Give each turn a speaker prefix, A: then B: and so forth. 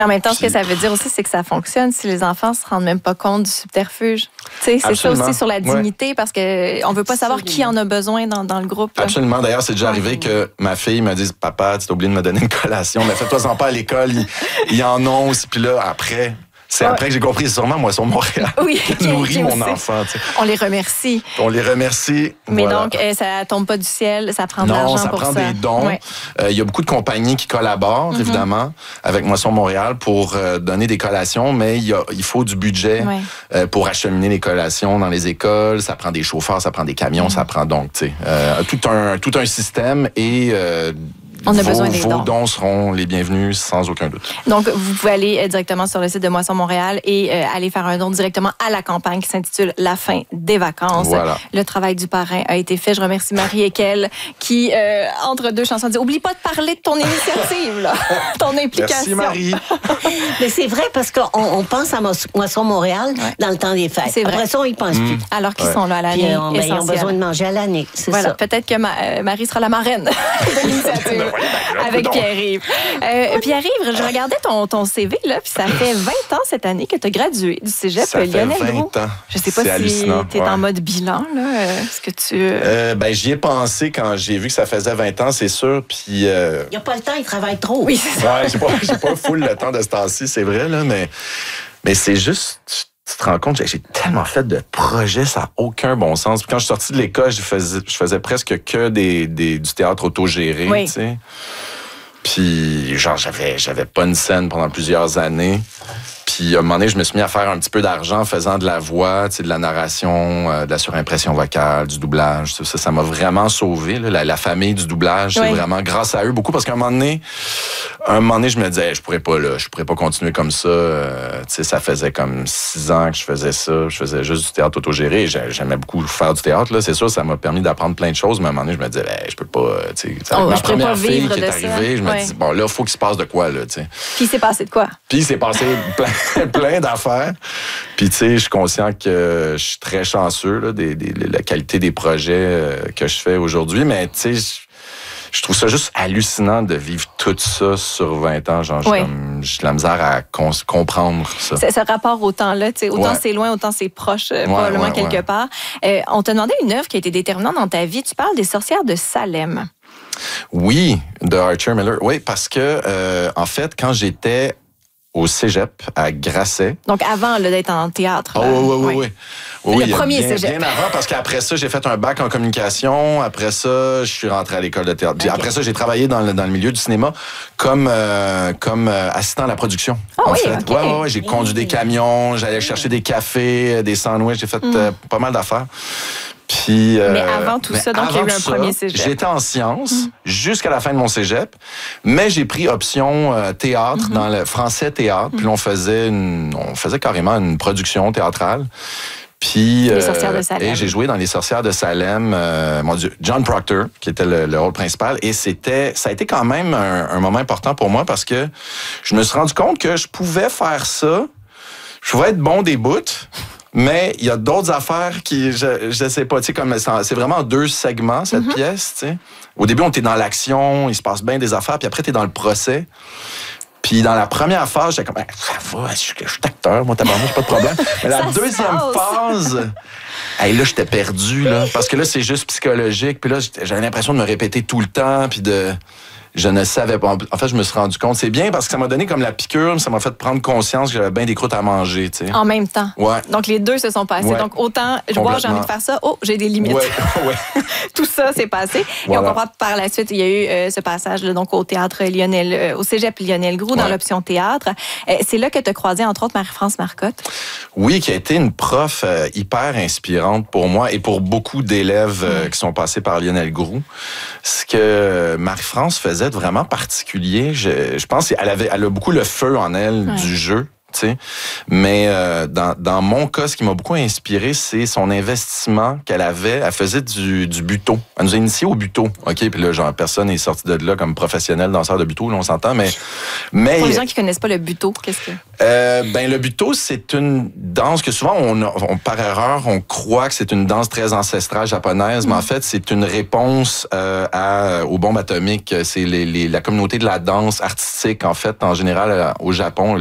A: En même temps, ce que ça veut dire aussi, c'est que ça fonctionne si les enfants se rendent même pas compte du subterfuge. C'est ça aussi sur la dignité, parce qu'on ne veut pas savoir qui en a besoin dans le groupe.
B: Absolument. D'ailleurs, c'est déjà arrivé que ma fille me dise « Papa, tu t'as oublié de me donner une collation, mais fais-toi-en pas à l'école, ils en ont aussi. » Puis là, après... C'est après que j'ai compris, c'est sûrement Moisson Montréal qui nourrit mon enfant. Tu sais.
A: On les remercie.
B: On les remercie.
A: Mais donc, ça tombe pas du ciel, ça prend de l'argent pour ça.
B: Non, ça prend des dons. Il y a beaucoup de compagnies qui collaborent, évidemment, avec Moisson Montréal pour donner des collations, mais il faut du budget pour acheminer les collations dans les écoles. Ça prend des chauffeurs, ça prend des camions, ça prend donc, tu sais, tout un système et...
A: On a besoin des
B: dons. Vos dons seront les bienvenus sans aucun doute.
A: Donc, vous pouvez aller directement sur le site de Moisson Montréal et aller faire un don directement à la campagne qui s'intitule La fin des vacances.
B: Voilà.
A: Le travail du parrain a été fait. Je remercie Marie Ekel qui, entre deux chansons, dit « Oublie pas de parler de ton initiative, là, ton implication. »
B: Merci Marie.
C: Mais c'est vrai parce qu'on pense à Moisson Montréal dans le temps des fêtes.
A: C'est vrai.
C: Après ça, on y pense plus.
A: Alors qu'ils sont là à l'année.
C: Ils ont besoin de manger à l'année. C'est
A: voilà.
C: ça.
A: Peut-être que Marie sera la marraine de l'initiative. Avec Pierre-Yves. Pierre-Yves, je regardais ton CV, là, puis ça fait 20 ans cette année que tu as gradué du cégep Lionel Groulx.
B: Ça fait 20 ans.
A: Je sais pas si tu es en mode bilan, là. Est-ce que tu...
B: j'y ai pensé quand j'ai vu que ça faisait 20 ans, c'est sûr, puis... Il
C: n'y a pas le temps, il travaille trop.
A: Oui, c'est ça.
B: J'ai pas full le temps de ce temps-ci, c'est vrai, là, mais c'est juste... Tu te rends compte, j'ai tellement fait de projets, ça n'a aucun bon sens. Puis quand je suis sorti de l'école, je faisais presque que du théâtre autogéré, tu sais. Puis, genre, j'avais pas une scène pendant plusieurs années. Puis, à un moment donné, je me suis mis à faire un petit peu d'argent en faisant de la voix, tu sais, de la narration, de la surimpression vocale, du doublage. Ça m'a vraiment sauvé, là, la famille du doublage. C'est vraiment grâce à eux beaucoup, parce qu'à un moment donné, je me disais, je pourrais pas continuer comme ça. Tu sais, ça faisait comme 6 ans que je faisais ça. Je faisais juste du théâtre autogéré. J'aimais beaucoup faire du théâtre, là. C'est sûr, ça m'a permis d'apprendre plein de choses, mais à un moment donné, je me disais, je peux pas, tu sais, ma première fille qui est arrivée, je me dis, bon, là, il faut qu'il se passe de quoi, là, tu sais.
A: Puis il s'est passé de quoi?
B: Puis il s'est passé plein d'affaires. Puis, tu sais, je suis conscient que je suis très chanceux, là, la qualité des projets que je fais aujourd'hui, mais, tu sais, je trouve ça juste hallucinant de vivre tout ça sur 20 ans. Genre, j'ai de la misère à comprendre ça.
A: Ce rapport au temps-là, tu sais, autant c'est loin, autant c'est proche, probablement quelque part. On t'a demandé une œuvre qui a été déterminante dans ta vie. Tu parles des Sorcières de Salem.
B: Oui, de Archer Miller. Oui, parce que, en fait, quand j'étais au cégep à Grasset.
A: Donc avant d'être en théâtre.
B: Oui.
A: Le premier cégep.
B: Bien avant, parce qu'après ça, j'ai fait un bac en communication. Après ça, je suis rentré à l'école de théâtre. Puis après ça, j'ai travaillé dans le milieu du cinéma comme assistant à la production.
A: Ah
B: en
A: oui,
B: fait.
A: OK.
B: J'ai conduit des camions, j'allais chercher des cafés, des sandwichs. J'ai fait pas mal d'affaires. Puis,
A: mais avant tout ça, donc il y a eu un premier cégep.
B: J'étais en sciences jusqu'à la fin de mon cégep, mais j'ai pris option théâtre dans le français théâtre. Puis là, on faisait carrément une production théâtrale. Puis,
A: Les Sorcières de Salem.
B: Et j'ai joué dans Les Sorcières de Salem, mon Dieu, John Proctor, qui était le rôle principal. Et ça a été quand même un moment important pour moi parce que je me suis rendu compte que je pouvais faire ça. Je pouvais être bon des bouts. Mais il y a d'autres affaires qui, je sais pas, tu sais, comme c'est vraiment 2 segments, cette pièce, tu sais. Au début, on était dans l'action, il se passe bien des affaires, puis après, t'es dans le procès. Puis dans la première phase, j'étais comme, ça va, je suis acteur, moi, tabarnak, j'ai pas de problème. Mais la deuxième phase, là, j'étais perdu, là, parce que là, c'est juste psychologique. Puis là, j'avais l'impression de me répéter tout le temps, puis je ne savais pas. En fait, je me suis rendu compte. C'est bien parce que ça m'a donné comme la piqûre, ça m'a fait prendre conscience que j'avais bien des croûtes à manger, tu sais.
A: En même temps.
B: Ouais.
A: Donc, les deux se sont passés.
B: Ouais.
A: Donc, autant, j'ai envie de faire ça. Oh, j'ai des limites.
B: Ouais.
A: Tout ça s'est passé.
B: Voilà.
A: Et on comprend par la suite, il y a eu ce passage là, donc au théâtre au cégep Lionel Groulx, dans l'option théâtre. C'est là que tu as croisé, entre autres, Marie-France Marcotte.
B: Oui, qui a été une prof hyper inspirante pour moi et pour beaucoup d'élèves qui sont passés par Lionel Groulx. Ce que Marie-France faisait de vraiment particulier, je pense qu'elle a beaucoup le feu en elle du jeu. tu sais. Mais dans mon cas, ce qui m'a beaucoup inspiré, c'est son investissement qu'elle avait. Elle faisait du buto. Elle nous a initiés au buto. OK, puis là, genre, personne n'est sorti de là comme professionnel danseur de buto, là, on s'entend, mais
A: pour les gens qui connaissent pas le buto, qu'est-ce que...
B: Le buto, c'est une danse que souvent, on par erreur, on croit que c'est une danse très ancestrale japonaise, mais en fait, c'est une réponse aux bombes atomiques. C'est la communauté de la danse artistique, en fait, en général, au Japon.